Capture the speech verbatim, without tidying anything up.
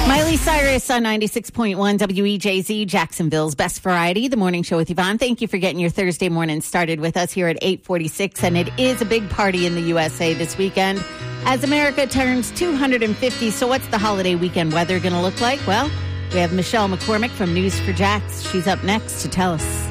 Miley Cyrus on ninety-six point one W E J Z, Jacksonville's Best Variety, the morning show with Yvonne. Thank you for getting your Thursday morning started with us here at eight forty-six. And it is a big party in the U S A this weekend as America turns two hundred fifty. So what's the holiday weekend weather going to look like? Well, we have Michelle McCormick from News four Jax. She's up next to tell us.